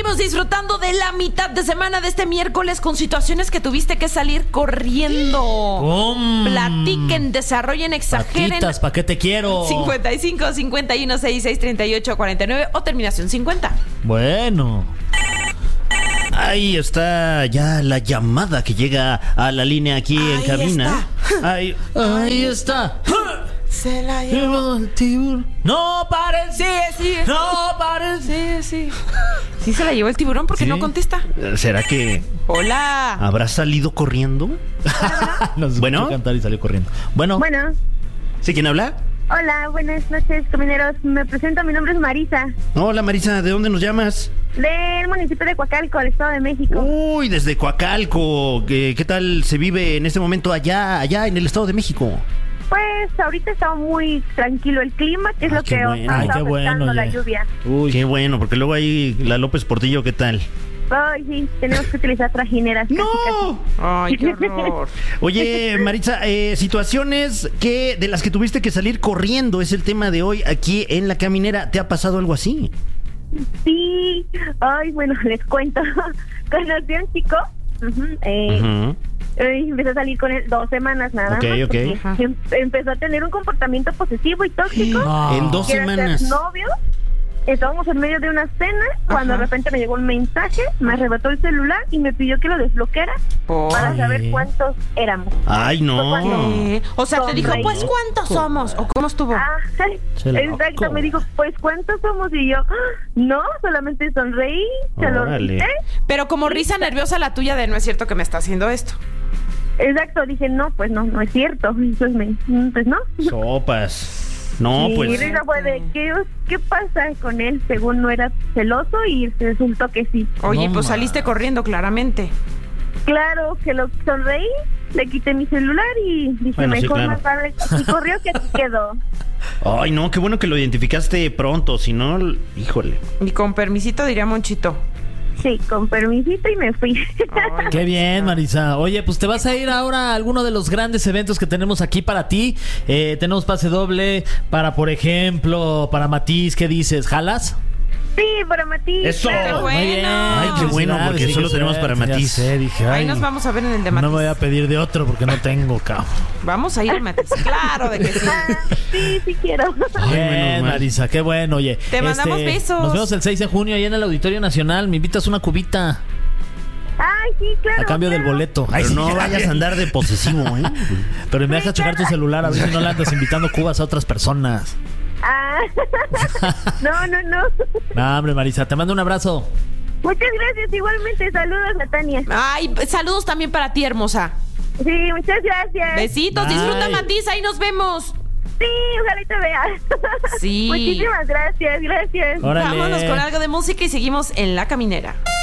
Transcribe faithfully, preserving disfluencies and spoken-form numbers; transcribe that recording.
Seguimos disfrutando de la mitad de semana de este miércoles con situaciones que tuviste que salir corriendo. ¡Bum! Platiquen, desarrollen, exageren. Patitas, ¿pa' qué te quiero? cincuenta y cinco, cincuenta y uno, sesenta y seis, treinta y ocho, cuarenta y nueve o terminación cincuenta. Bueno. Ahí está ya la llamada que llega a la línea aquí Ahí en cabina. está. Ahí, Ahí está. Se la llevó. Llevo el tiburón. No paren. Sí, sí. No paren. Sí, sí. Sí se la llevó el tiburón porque ¿Sí? no contesta. ¿será que Hola. habrá salido corriendo? Nos escuchó Bueno. cantar y salió corriendo. Bueno. Bueno, ¿Sí? ¿Quién habla? hola, buenas noches, camineros. Me presento, mi nombre es Marisa, Hola Marisa, ¿de dónde nos llamas? del municipio de Coacalco, del Estado de México. Uy, desde Coacalco. ¿Qué, qué tal se vive en este momento allá, allá en el Estado de México? Pues ahorita está muy tranquilo el clima, que es Ay, lo qué que bueno. está Ay, qué afectando bueno, la oye. lluvia. Uy, qué bueno, porque luego ahí la López Portillo, ¿qué tal? Ay, sí, tenemos que utilizar trajineras. casi, ¡No! Ay, qué horror. Oye, Maritza, eh, situaciones que de las que tuviste que salir corriendo es el tema de hoy aquí en La Caminera. ¿Te ha pasado algo así? casi. Sí, ay, bueno, les cuento. Conocí a un chico, ujú, eh, Ujú. eh, empecé a salir con él dos semanas nada Ok, más. ok. porque Ajá. em- empezó a tener un comportamiento posesivo y tóxico. No. En dos Quiere ser semanas. novio. Estábamos en medio de una cena cuando Ajá. de repente me llegó un mensaje, me arrebató el celular y me pidió que lo desbloqueara Por- para Ay. saber cuántos éramos. Ay, no. Eh, O sea, te dijo, Sonreí. pues, ¿cuántos somos? ¿O cómo estuvo? Ah, Se la- exacto, me dijo, pues ¿cuántos somos? Y yo, "Ah, no, solamente sonreí, se lo Órale. quité. Pero como risa nerviosa la tuya de no es cierto que me está haciendo esto. Exacto, dije, no, pues no, no es cierto. Entonces me, "Mm, pues no. Sopas. No, y pues. risa fue de, ¿qué, ¿qué pasa con él? Según no era celoso y resultó que sí. Oye, No, pues ma. saliste corriendo, claramente. Claro que lo sonreí, le quité mi celular y dije, Bueno, sí, mejor claro. más vale y corrió que aquí quedó. Ay, no, qué bueno que lo identificaste pronto. Si no, híjole. Y con permisito diría Monchito. Sí, con permisito y me fui. Ay, Qué bien, Marisa. Oye, pues te vas a ir ahora a alguno de los grandes eventos que tenemos aquí para ti. Eh, tenemos pase doble para, por ejemplo, para Matiz. ¿Qué dices? ¿Jalas? Sí, para Matiz. ¡Eso! claro. Bueno. Muy bien. Ay, qué bueno, Felicidades, porque sí, solo qué tenemos suerte, para ya Matiz. sé, dije, Ahí ay, nos vamos a ver en el de no Matiz. me voy a pedir de otro porque no tengo, cabrón. Vamos a ir a Matiz. Claro de que sí. Ah, sí, sí quiero. Ay, Bien, menos mal. Marisa, qué bueno, oye. Te mandamos besos. Nos vemos el seis de junio ahí en el Auditorio Nacional. Me invitas una cubita Ay, sí, claro. a cambio del claro. boleto. Ay, Pero sí, no ya, vayas ya. a andar de posesivo, ¿eh? Pero me deja checar tu celular a ver si no le andas invitando cubas a otras personas. Ah, no, no, no. No, hombre, Marisa, te mando un abrazo. Muchas gracias, igualmente. Saludos, Natania. Ay, saludos también para ti, hermosa. Sí, muchas gracias. Besitos, Bye. disfruta Matiz, ahí nos vemos. Sí, ojalá y te veas. Sí. Muchísimas gracias, gracias. Órale. Vámonos con algo de música y seguimos en La Caminera.